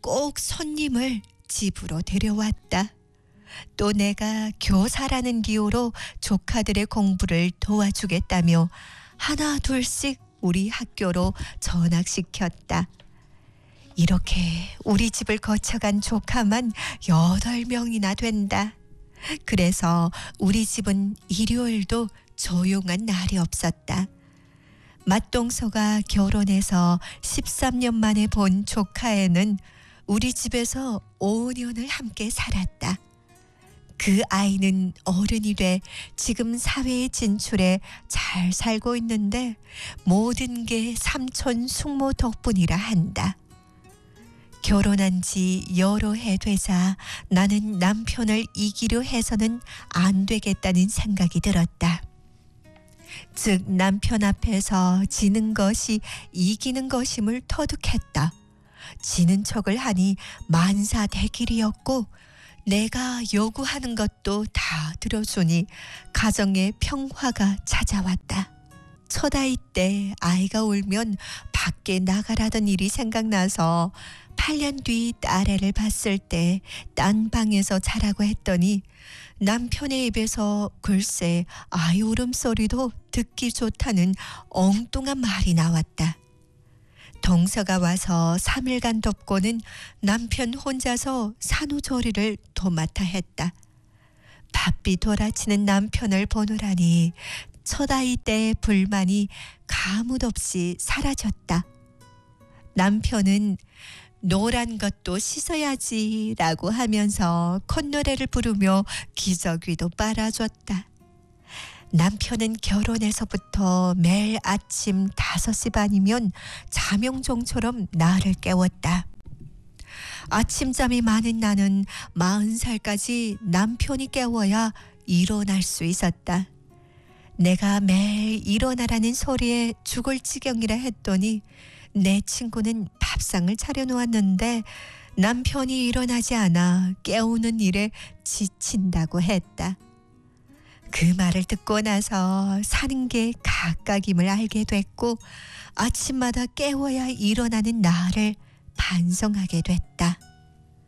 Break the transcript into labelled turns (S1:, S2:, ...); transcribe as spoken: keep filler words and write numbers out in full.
S1: 꼭 손님을 집으로 데려왔다. 또 내가 교사라는 기호로 조카들의 공부를 도와주겠다며 하나 둘씩 우리 학교로 전학시켰다. 이렇게 우리 집을 거쳐간 조카만 여덟 명이나 된다. 그래서 우리 집은 일요일도 조용한 날이 없었다. 맏동서가 결혼해서 십삼 년 만에 본 조카애는 우리 집에서 오 년을 함께 살았다. 그 아이는 어른이 돼 지금 사회에 진출해 잘 살고 있는데 모든 게 삼촌 숙모 덕분이라 한다. 결혼한 지 여러 해 되자 나는 남편을 이기려 해서는 안 되겠다는 생각이 들었다. 즉 남편 앞에서 지는 것이 이기는 것임을 터득했다. 지는 척을 하니 만사대길이었고 내가 요구하는 것도 다 들어주니 가정에 평화가 찾아왔다. 첫 아이 때 아이가 울면 밖에 나가라던 일이 생각나서 팔 년 뒤 딸애를 봤을 때 딴 방에서 자라고 했더니 남편의 입에서 글쎄 아이 울음소리도 듣기 좋다는 엉뚱한 말이 나왔다. 동서가 와서 삼 일간 돕고는 남편 혼자서 산후조리를 도맡아 했다. 바삐 돌아치는 남편을 보느라니 첫 아이 때의 불만이 가뭇없이 사라졌다. 남편은 노란 것도 씻어야지 라고 하면서 콧노래를 부르며 기저귀도 빨아줬다. 남편은 결혼해서부터 매일 아침 다섯 시 반이면 자명종처럼 나를 깨웠다. 아침잠이 많은 나는 마흔 살까지 남편이 깨워야 일어날 수 있었다. 내가 매일 일어나라는 소리에 죽을 지경이라 했더니 내 친구는 밥상을 차려놓았는데 남편이 일어나지 않아 깨우는 일에 지친다고 했다. 그 말을 듣고 나서 사는 게 각각임을 알게 됐고 아침마다 깨워야 일어나는 나를 반성하게 됐다.